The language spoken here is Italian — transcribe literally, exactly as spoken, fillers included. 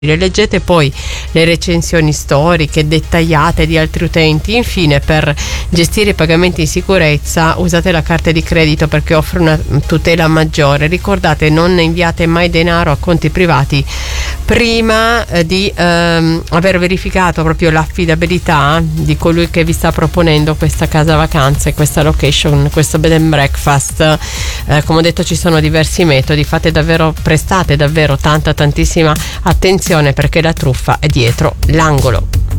Leggete poi le recensioni storiche dettagliate di altri utenti. Infine, per gestire i pagamenti in sicurezza usate la carta di credito perché offre una tutela maggiore. Ricordate, non inviate mai denaro a conti privati prima eh, di ehm, aver verificato proprio l'affidabilità di colui che vi sta proponendo questa casa vacanze, questa location, questo bed and breakfast. Eh, come ho detto, ci sono diversi metodi. Fate davvero, prestate davvero tanta tantissima attenzione perché la truffa è dietro l'angolo.